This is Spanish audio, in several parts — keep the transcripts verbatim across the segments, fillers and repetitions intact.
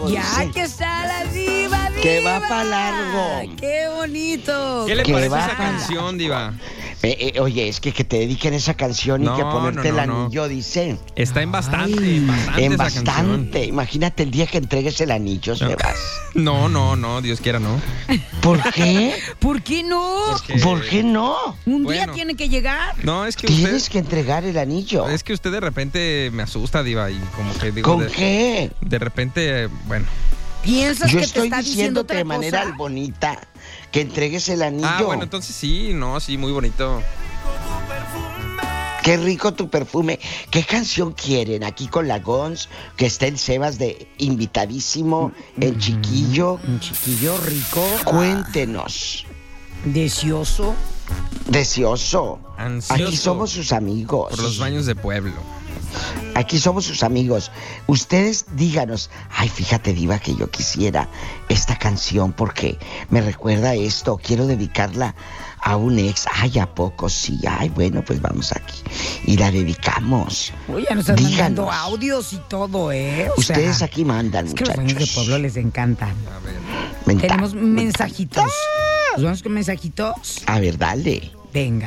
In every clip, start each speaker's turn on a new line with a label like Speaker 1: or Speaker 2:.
Speaker 1: largo.
Speaker 2: Ya
Speaker 1: dice.
Speaker 2: que está la diva, diva.
Speaker 1: Que va para largo.
Speaker 2: Qué bonito.
Speaker 3: ¿Qué le
Speaker 1: Que
Speaker 3: parece
Speaker 1: va
Speaker 3: esa
Speaker 1: para
Speaker 3: canción, diva?
Speaker 1: Eh, eh, oye, es que, que te dediquen esa canción
Speaker 3: No,
Speaker 1: y que ponerte
Speaker 3: no, no,
Speaker 1: el
Speaker 3: no.
Speaker 1: anillo, dice.
Speaker 3: Está en bastante,
Speaker 2: Ay,
Speaker 3: en bastante
Speaker 1: En
Speaker 3: esa canción.
Speaker 1: bastante. Imagínate el día que entregues el anillo, Sebas.
Speaker 3: No, no, no, Dios quiera, no.
Speaker 1: ¿Por qué?
Speaker 2: ¿Por qué no?
Speaker 3: Porque-
Speaker 1: ¿Por qué no?
Speaker 2: Un
Speaker 3: Bueno.
Speaker 2: día tiene que llegar.
Speaker 3: No, es que usted,
Speaker 1: Tienes que entregar el anillo.
Speaker 3: es que usted de repente me asusta, diva, y como que digo,
Speaker 1: ¿Con
Speaker 3: de,
Speaker 1: qué?
Speaker 3: de repente, bueno.
Speaker 2: ¿Piensas
Speaker 1: Yo
Speaker 2: que te
Speaker 1: estoy
Speaker 2: está diciendo
Speaker 1: diciéndote
Speaker 2: otra
Speaker 1: de manera
Speaker 2: cosa?
Speaker 1: bonita que entregues el anillo.
Speaker 3: Ah, bueno, entonces sí, no, sí, muy bonito.
Speaker 1: Qué rico tu perfume. ¿Qué canción quieren? Aquí con la Gons, que está el Sebas de invitadísimo, el chiquillo.
Speaker 2: Un chiquillo rico.
Speaker 1: Cuéntenos.
Speaker 2: Deseoso.
Speaker 1: Deseoso.
Speaker 3: Ansioso
Speaker 1: Aquí somos sus amigos.
Speaker 3: por los baños de pueblo.
Speaker 1: Aquí somos sus amigos. Ustedes díganos, ay, fíjate, diva, que yo quisiera esta canción porque me recuerda esto. Quiero dedicarla a un ex. Ay, ¿a poco? Sí. Ay, bueno, pues vamos aquí. Y la dedicamos.
Speaker 2: Uy, ya nos están
Speaker 1: Díganos.
Speaker 2: mandando audios y todo, ¿eh? O
Speaker 1: Ustedes
Speaker 2: sea,
Speaker 1: aquí mandan,
Speaker 2: es que los
Speaker 1: muchachos.
Speaker 2: baños de pueblo les encantan.
Speaker 3: A ver.
Speaker 1: Menta-
Speaker 2: Tenemos mensajitos. ¿Nos vamos con mensajitos?
Speaker 1: A ver, dale.
Speaker 2: Venga.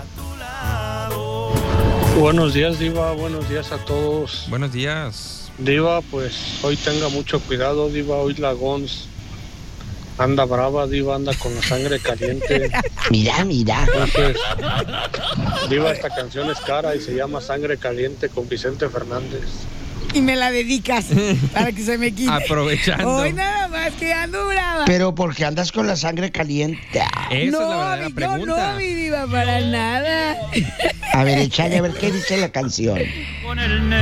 Speaker 4: Buenos días, Diva. Buenos días a todos.
Speaker 3: Buenos días.
Speaker 4: Diva, pues hoy tenga mucho cuidado, Diva. Hoy la Gons anda brava, Diva, anda con la sangre caliente.
Speaker 1: Mira, mira.
Speaker 4: Entonces, Diva, esta canción es cara y se llama Sangre Caliente con Vicente Fernández.
Speaker 2: Y me la dedicas para que se me quite.
Speaker 3: Aprovechando.
Speaker 2: Hoy nada más que ando brava.
Speaker 1: Pero porque andas con la sangre caliente.
Speaker 3: Esa
Speaker 2: no,
Speaker 3: es la verdadera
Speaker 2: mi-
Speaker 3: pregunta.
Speaker 2: Yo no, mi diva, para nada.
Speaker 1: A ver, échale a ver qué dice la canción.
Speaker 5: Con el negro